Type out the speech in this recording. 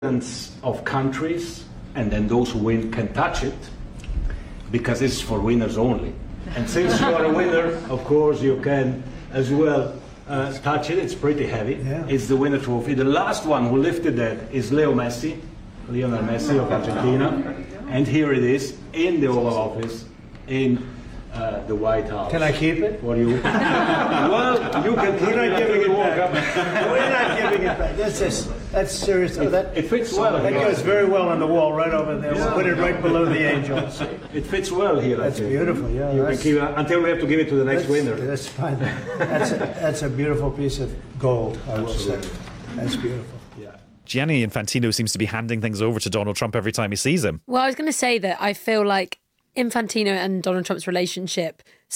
of countries, and then those who win can touch it, because it's for winners only. And since you are a winner, of course, you can as well touch it. It's pretty heavy. Yeah. It's the winner trophy. The last one who lifted that is Lionel Messi of Argentina. And here it is in the Oval Office in the White House. Can I keep it? What do you? Well, you can keep We're it. not giving it Walk back. up. We're not giving it back. That's serious. Oh, It fits well. That goes very well on the wall right over there. We'll put it right below the angels. It fits well here. That's I think. beautiful. Yeah, You can keep it until we have to give it to the next winner. That's fine. That's a beautiful piece of gold, I will say. That's beautiful. Yeah. Gianni Infantino seems to be handing things over to Donald Trump every time he sees him. Well, I was going to say that I feel like Infantino and Donald Trump's relationship